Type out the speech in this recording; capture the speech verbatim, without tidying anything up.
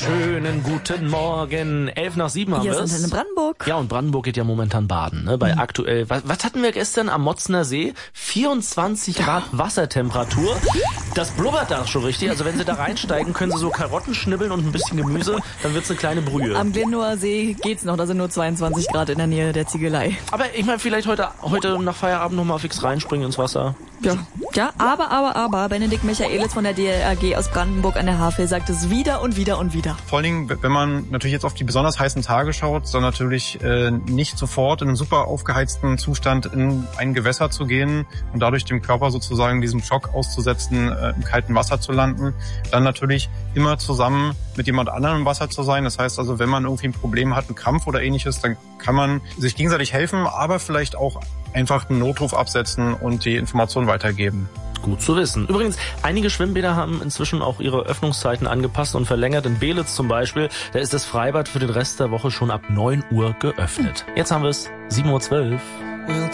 Schönen guten Morgen. Elf nach sieben haben wir Hier es. sind wir in Brandenburg. Ja, und Brandenburg geht ja momentan baden. Ne? Bei Mhm. aktuell, was, was hatten wir gestern am Motzner See? vierundzwanzig Grad Wassertemperatur. Das blubbert da schon richtig. Also wenn Sie da reinsteigen, können Sie so Karotten schnibbeln und ein bisschen Gemüse. Dann wird's eine kleine Brühe. Am Glendower See geht's noch, da sind nur zweiundzwanzig Grad in der Nähe der Ziegelei. Aber ich meine, vielleicht heute, heute nach Feierabend noch mal fix reinspringen ins Wasser. Ja, ja, aber, aber, aber, Benedikt Michaelis von der D L R G aus Brandenburg an der Havel sagt es wieder und wieder und wieder. Vor allen Dingen, wenn man natürlich jetzt auf die besonders heißen Tage schaut, dann natürlich äh, nicht sofort in einem super aufgeheizten Zustand in ein Gewässer zu gehen und dadurch dem Körper sozusagen diesem Schock auszusetzen, äh, im kalten Wasser zu landen. Dann natürlich immer zusammen mit jemand anderem im Wasser zu sein. Das heißt also, wenn man irgendwie ein Problem hat, einen Krampf oder ähnliches, dann kann man sich gegenseitig helfen, aber vielleicht auch einfach einen Notruf absetzen und die Information weitergeben. Gut zu wissen. Übrigens, einige Schwimmbäder haben inzwischen auch ihre Öffnungszeiten angepasst und verlängert. In Belitz zum Beispiel, da ist das Freibad für den Rest der Woche schon ab neun Uhr geöffnet. Jetzt haben wir es sieben Uhr zwölf.